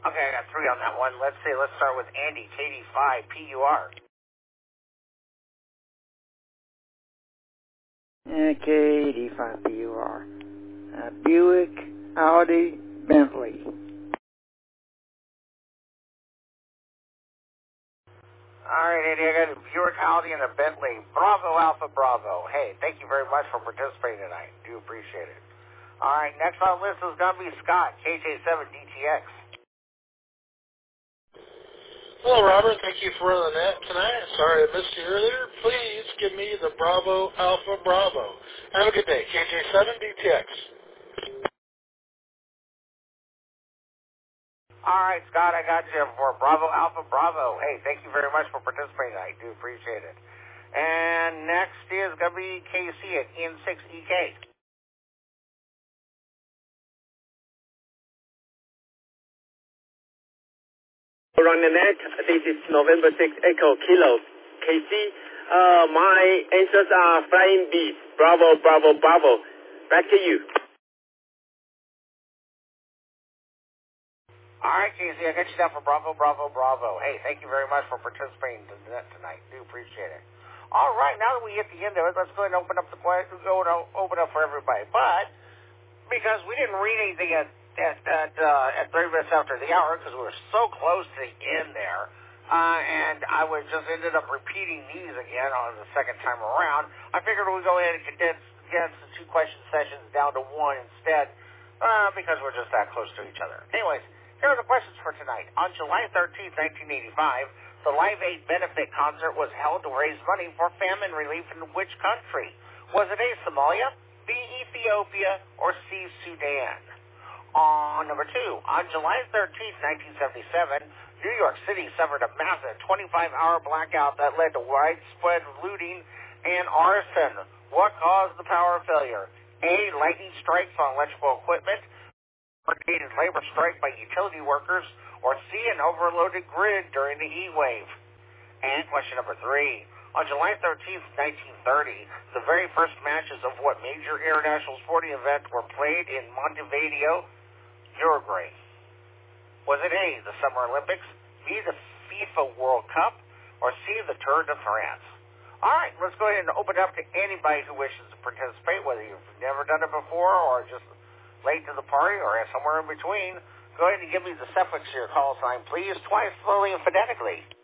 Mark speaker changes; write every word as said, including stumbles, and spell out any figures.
Speaker 1: Okay, I got three on that one. Let's see, let's start with Andy, K D five, P U R.
Speaker 2: Uh, K eighty-five P U R. Uh, Buick, Audi, Bentley.
Speaker 1: All right, Andy, I got a Buick, Audi, and a Bentley. Bravo, Alpha, Bravo. Hey, thank you very much for participating tonight. Do appreciate it. All right, next on the list is going to be Scott, K J seven D T X.
Speaker 3: Hello, Robert. Thank you for running that tonight. Sorry I missed you earlier. Please give me the Bravo Alpha Bravo. Have a good day. K J seven D T X.
Speaker 1: All right, Scott, I got you for Bravo, Alpha, Bravo. Hey, thank you very much for participating tonight. Do appreciate it. And next is going to be K C at N six E K.
Speaker 4: Running net, this is November sixth Echo Kilo. K C, uh, my answers are Flying Bees. Bravo, Bravo, Bravo. Back to you.
Speaker 1: All right, K C, I got you down for Bravo, Bravo, Bravo. Hey, thank you very much for participating tonight. Do appreciate it. All right, now that we hit the end of it, let's go ahead and open up the question. Go and open up for everybody. But because we didn't read anything at at at, uh, at thirty minutes after the hour because we were so close to the end there, uh, and I would just ended up repeating these again on the second time around. I figured we'd go ahead and condense, condense the two question sessions down to one instead, uh, because we're just that close to each other. Anyways, here are the questions for tonight. On July thirteenth, nineteen eighty-five, the Live Aid benefit concert was held to raise money for famine relief in which country? Was it A, Somalia, B, Ethiopia, or C, Sudan? On number two, on July thirteenth, nineteen seventy-seven, New York City suffered a massive twenty-five hour blackout that led to widespread looting and arson. What caused the power failure? A, lightning strikes on electrical equipment, coordinated labor strike by utility workers, or C, an overloaded grid during the heat wave. And question number three, on July thirteenth, nineteen thirty, the very first matches of what major international sporting event were played in Montevideo, Uruguay? Was it A, the Summer Olympics, B, the FIFA World Cup, or C, the Tour de France? All right, let's go ahead and open it up to anybody who wishes to participate, whether you've never done it before or just late to the party or somewhere in between. Go ahead and give me the suffix to your call sign, please, twice slowly and phonetically.